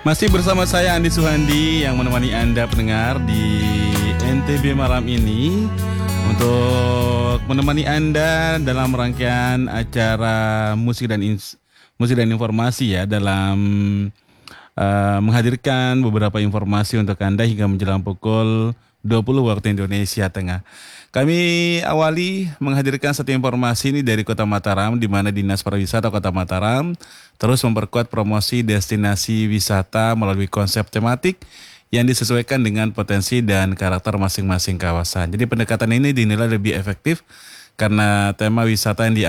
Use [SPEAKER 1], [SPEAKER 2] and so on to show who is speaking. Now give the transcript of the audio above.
[SPEAKER 1] Masih bersama saya Andi Suhandi yang menemani Anda pendengar di NTB malam ini untuk menemani Anda dalam rangkaian acara musik dan informasi ya, dalam menghadirkan beberapa informasi untuk Anda hingga menjelang pukul 20 waktu Indonesia Tengah. Kami awali menghadirkan satu informasi ini dari Kota Mataram, di mana Dinas Pariwisata Kota Mataram terus memperkuat promosi destinasi wisata melalui konsep tematik yang disesuaikan dengan potensi dan karakter masing-masing kawasan. Jadi pendekatan ini dinilai lebih efektif karena tema wisata yang